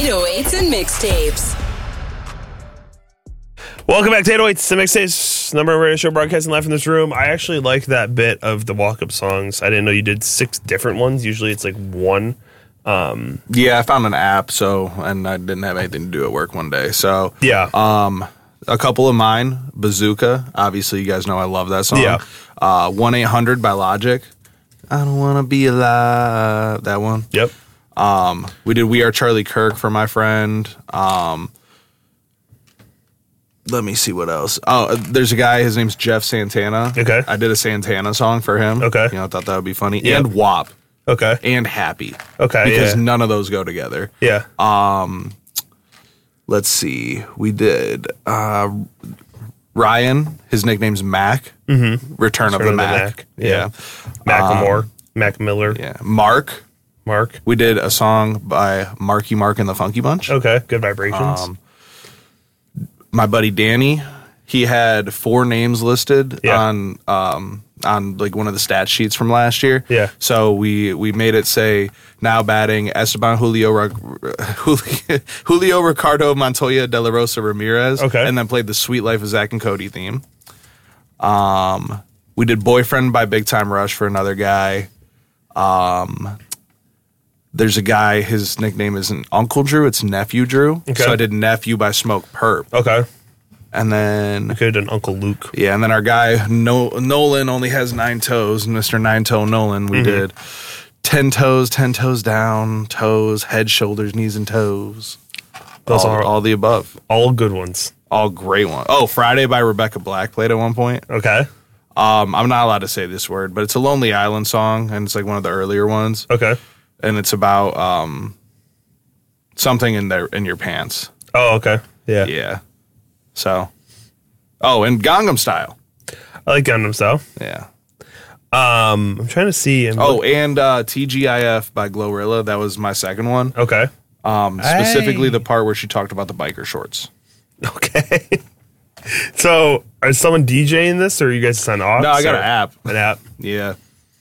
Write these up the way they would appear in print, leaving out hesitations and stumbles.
808s and mixtapes. Welcome back to 808s and mixtapes, number one radio show broadcasting live from this room. I actually like that bit of the walk-up songs. I didn't know you did 6 different ones. Usually it's like one. Yeah, I found an app, and I didn't have anything to do at work one day. So Yeah. A couple of mine, Bazooka. Obviously, you guys know I love that song. Yeah. 1-800 by Logic. I don't want to be alive. That one. Yep. We did We Are Charlie Kirk for my friend. Let me see what else. Oh, there's a guy, his name's Jeff Santana. Okay. I did a Santana song for him. Okay. I thought that would be funny. Yep. And WAP. Okay. And Happy. Okay, Because yeah. none of those go together. Yeah. Let's see. We did Ryan. His nickname's Mac. Mm-hmm. Return of the Mac. Yeah. Macklemore. Mac Miller. Yeah. Mark. We did a song by Marky Mark and the Funky Bunch. Okay. Good vibrations. My buddy Danny, he had 4 names listed on like one of the stat sheets from last year. Yeah. So we made it say now batting Esteban Julio Ricardo Montoya de la Rosa Ramirez. Okay. And then played the Sweet Life of Zach and Cody theme. We did Boyfriend by Big Time Rush for another guy. There's a guy, his nickname isn't Uncle Drew, it's Nephew Drew. Okay. So I did Nephew by Smoke Perp. Okay. And then, You could have done Uncle Luke. yeah, and then our guy, Nolan, only has 9 toes. Mr. 9-Toe Nolan, we did 10 toes, 10 toes down, toes, head, shoulders, knees, and toes. Those are all the above. all good ones. All great ones. Oh, Friday by Rebecca Black played at one point. Okay. I'm not allowed to say this word, but it's a Lonely Island song, and it's like one of the earlier ones. Okay. And it's about something in your pants. Oh, okay. Yeah. Yeah. So. Oh, and Gangnam Style. I like Gundam Style. Yeah. I'm trying to see. And TGIF by Glorilla. That was my second one. Okay. Specifically the part where she talked about the biker shorts. Okay. So, is someone DJing this, or are you guys sign off? No, I got an app. An app. Yeah.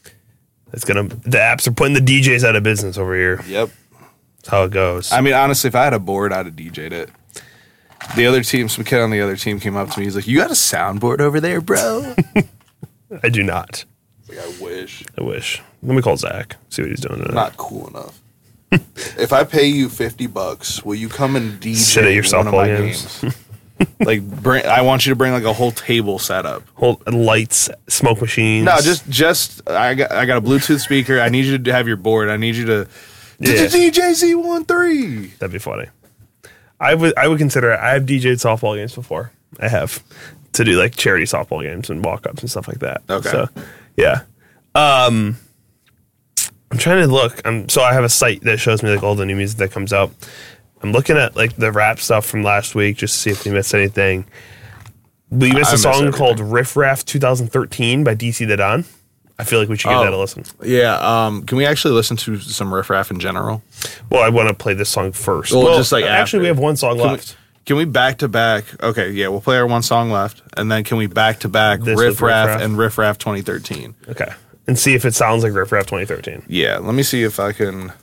The apps are putting the DJs out of business over here. Yep. That's how it goes. I mean, honestly, if I had a board, I'd have DJ'd it. The other team, some kid on the other team came up to me. He's like, "You got a soundboard over there, bro?" I do not. Like, I wish. Let me call Zach. See what he's doing today. Not cool enough. If I pay you $50, will you come and DJ Sit at your one of my softball games? Like, I want you to bring like a whole table set up. Whole lights, smoke machines. No, just I got a Bluetooth speaker. I need you to have your board. I need you to DJ Z13. That'd be funny. I would consider it. I have DJ'd softball games before. I have to do like charity softball games and walk-ups and stuff like that. Okay. So, yeah. I'm trying to look. So I have a site that shows me like all the new music that comes out. I'm looking at like the rap stuff from last week just to see if we missed anything. We missed a song called Riff Raff 2013 by DC the Don. I feel like we should give that a listen. Yeah. Can we actually listen to some Riff Raff in general? Well, I want to play this song first. Well, just like actually, after. we have one song left. Can we back to back? Okay, yeah, we'll play our one song left, and then can we back to back This Riff with Riff Raff Raff? and Riff Raff 2013? Okay. And see if it sounds like Riff Raff 2013. Yeah, let me see if I can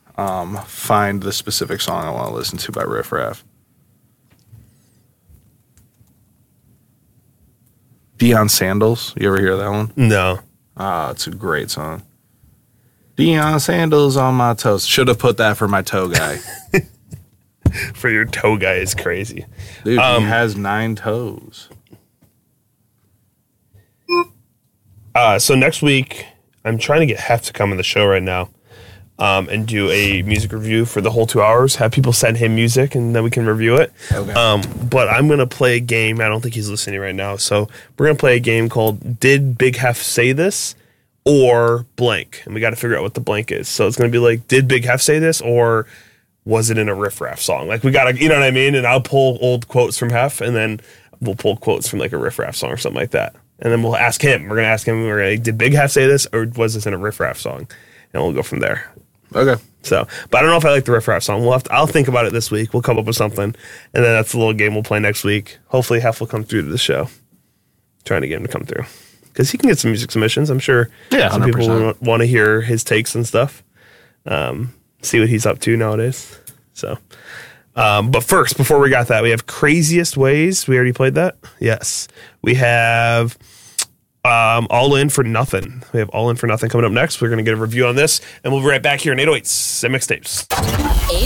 find the specific song I want to listen to by Riff Raff. Deion Sandals, you ever hear that one? No. It's a great song. Deion Sandals on my toes. Should have put that for my toe guy. For your toe guy is crazy. Dude, he has 9 toes. So next week, I'm trying to get Hef to come on the show right now and do a music review for the whole 2 hours. Have people send him music, and then we can review it. Okay. But I'm going to play a game. I don't think he's listening right now. So we're going to play a game called Did Big Hef Say This? Or blank. And we got to figure out what the blank is. So it's going to be like, did Big Hef say this? Or was it in a Riff Raff song? Like, we got to, you know what I mean? And I'll pull old quotes from Hef, and then we'll pull quotes from like a Riff Raff song or something like that. And then we'll ask him. We're going to ask him, did Big Hef say this? Or was this in a Riff Raff song? And we'll go from there. Okay. So, but I don't know if I like the Riff Raff song. I'll think about it this week. We'll come up with something. And then that's the little game we'll play next week. Hopefully Hef will come through to the show. Trying to get him to come through. Because he can get some music submissions. I'm sure some 100%. people want to hear his takes and stuff. See what he's up to nowadays. So, but first, before we got that, we have Craziest Ways. We already played that. Yes, we have All In for Nothing. We have All In for Nothing coming up next. We're going to get a review on this, and we'll be right back here in 808s and Mixtapes.